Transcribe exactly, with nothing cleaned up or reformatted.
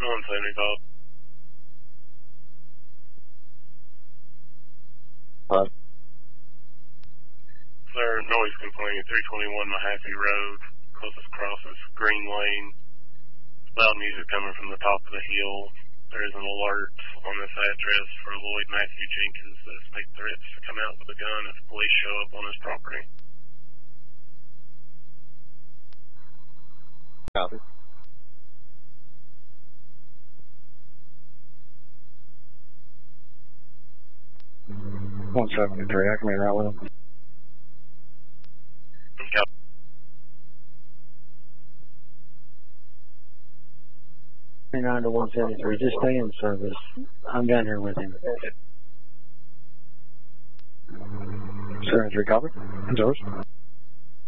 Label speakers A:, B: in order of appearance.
A: one seventy-five.
B: Hello?
A: Sir, noise complaint, three twenty-one Mahaffey Road. Closest cross is Green Lane. Loud music coming from the top of the hill. There is an alert on this address for Lloyd Matthew Jenkins that make threats to come out with a gun if police show up on his property.
B: Copy. one seventy-three, I can be right with him.
A: Copy.
B: nine to one seventy-three, just stay in service. I'm down here with him. seventy-three, copy. Yours.